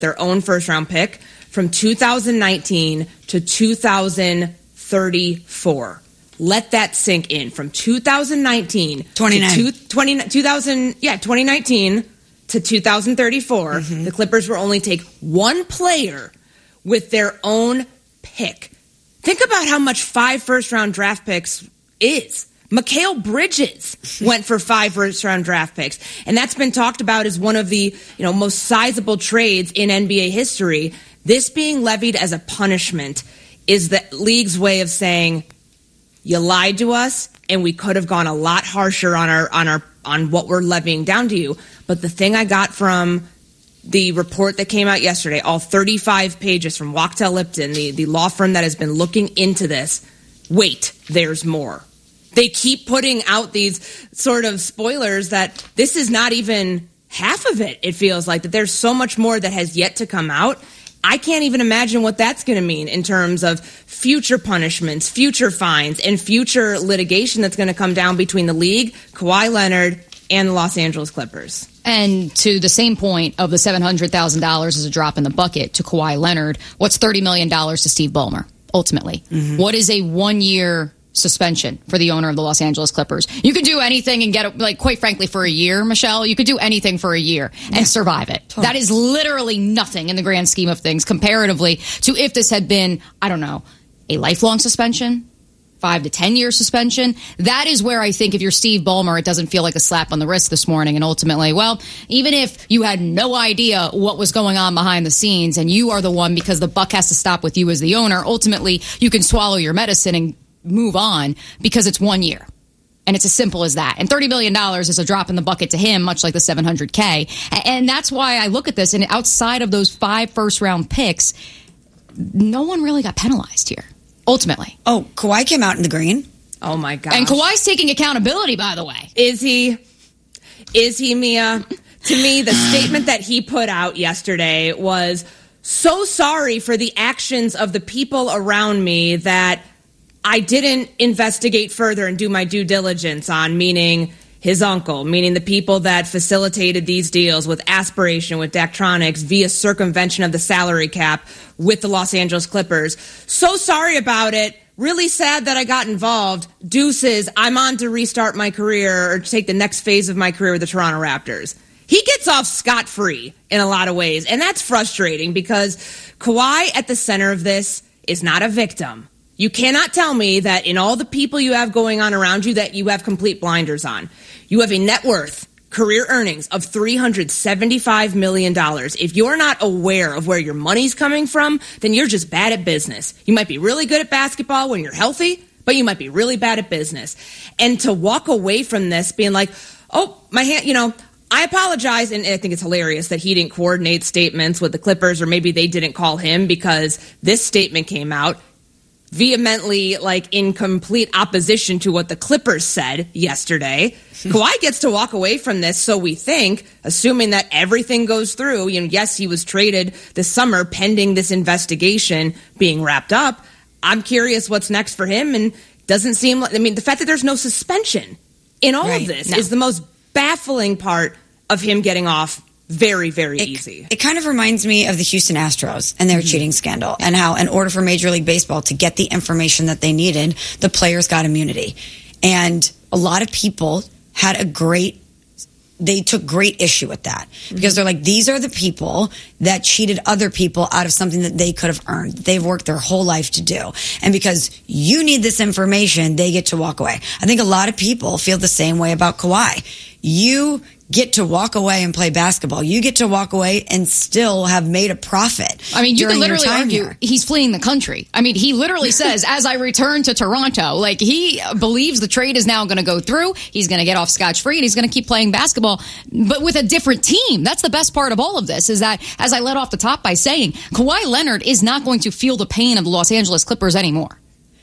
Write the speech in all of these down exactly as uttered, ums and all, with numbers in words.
their own first-round pick from two thousand nineteen to two thousand thirty-four. Let that sink in. From two thousand nineteen twenty-nine. to two, twenty, two thousand, yeah, twenty nineteen to two thousand thirty-four, mm-hmm. the Clippers will only take one player with their own pick. Think about how much five first-round draft picks is. Mikal Bridges went for five first-round draft picks, and that's been talked about as one of the, you know, most sizable trades in N B A history. This being levied as a punishment is the league's way of saying, you lied to us, and we could have gone a lot harsher on our on our on what we're levying down to you. But the thing I got from the report that came out yesterday, all thirty-five pages from Wachtell Lipton, the, the law firm that has been looking into this, wait, there's more. They keep putting out these sort of spoilers that this is not even half of it, it feels like, that there's so much more that has yet to come out. I can't even imagine what that's going to mean in terms of future punishments, future fines, and future litigation that's going to come down between the league, Kawhi Leonard, and the Los Angeles Clippers. And to the same point of the seven hundred thousand dollars as a drop in the bucket to Kawhi Leonard, what's thirty million dollars to Steve Ballmer, ultimately? Mm-hmm. What is a one-year suspension for the owner of the Los Angeles Clippers? You could do anything and get, like, quite frankly, for a year, Michelle, you could do anything for a year and yeah. survive it. Totally. That is literally nothing in the grand scheme of things comparatively to if this had been, I don't know, a lifelong suspension, five to ten year suspension. That is where I think if you're Steve Ballmer, it doesn't feel like a slap on the wrist this morning. And ultimately, well, even if you had no idea what was going on behind the scenes and you are the one, because the buck has to stop with you as the owner, ultimately you can swallow your medicine and move on because it's one year. And it's as simple as that. And thirty million dollars is a drop in the bucket to him, much like the seven hundred K. And that's why I look at this, and outside of those five first-round picks, no one really got penalized here, ultimately. Oh, Kawhi came out in the green. Oh, my gosh. And Kawhi's taking accountability, by the way. Is he? Is he, Mia? To me, the statement that he put out yesterday was so sorry for the actions of the people around me that I didn't investigate further and do my due diligence on, meaning his uncle, meaning the people that facilitated these deals with Aspiration, with Daktronics, via circumvention of the salary cap with the Los Angeles Clippers. So sorry about it. Really sad that I got involved. Deuces, I'm on to restart my career or take the next phase of my career with the Toronto Raptors. He gets off scot-free in a lot of ways, and that's frustrating because Kawhi at the center of this is not a victim. You cannot tell me that in all the people you have going on around you that you have complete blinders on. You have a net worth, career earnings of three hundred seventy-five million dollars. If you're not aware of where your money's coming from, then you're just bad at business. You might be really good at basketball when you're healthy, but you might be really bad at business. And to walk away from this being like, oh, my hand, you know, I apologize, and I think it's hilarious that he didn't coordinate statements with the Clippers, or maybe they didn't call him because this statement came out vehemently, like, in complete opposition to what the Clippers said yesterday. Kawhi gets to walk away from this, so we think, assuming that everything goes through. You know, yes, he was traded this summer pending this investigation being wrapped up. I'm curious what's next for him, and doesn't seem like, I mean, the fact that there's no suspension in all right, of this no. is the most baffling part of him getting off very, very it, easy. It kind of reminds me of the Houston Astros and their mm-hmm. cheating scandal, and how in order for Major League Baseball to get the information that they needed, the players got immunity. And a lot of people had a great, they took great issue with that because mm-hmm. they're like, these are the people that cheated other people out of something that they could have earned. They've worked their whole life to do. And because you need this information, they get to walk away. I think a lot of people feel the same way about Kawhi. You get to walk away and play basketball. You get to walk away and still have made a profit. I mean, you can literally argue here. He's fleeing the country. I mean, he literally says, as I return to Toronto, like, he believes the trade is now going to go through. He's going to get off scotch-free, and he's going to keep playing basketball, but with a different team. That's the best part of all of this, is that, as I led off the top by saying, Kawhi Leonard is not going to feel the pain of the Los Angeles Clippers anymore.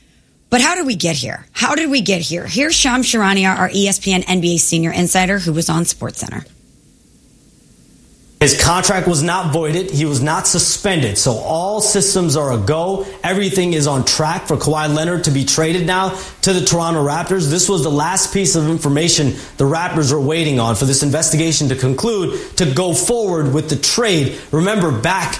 But how did we get here? How did we get here? Here's Shams Charania, our E S P N N B A senior insider, who was on SportsCenter. His contract was not voided. He was not suspended. So all systems are a go. Everything is on track for Kawhi Leonard to be traded now to the Toronto Raptors. This was the last piece of information the Raptors are waiting on for this investigation to conclude to go forward with the trade. Remember, back